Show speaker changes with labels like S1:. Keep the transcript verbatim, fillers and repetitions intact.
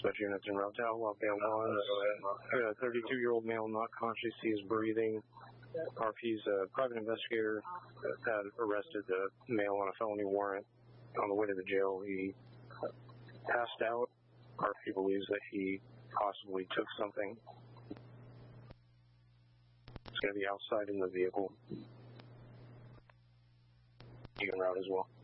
S1: Dispatch units en route to Outlaw Band one. A thirty-two-year-old male not conscious. He is breathing. R P's uh, private investigator had arrested the male on a felony warrant. On the way to the jail, he passed out. R P believes that he possibly took something. It's going to be outside in the vehicle. You can route as well.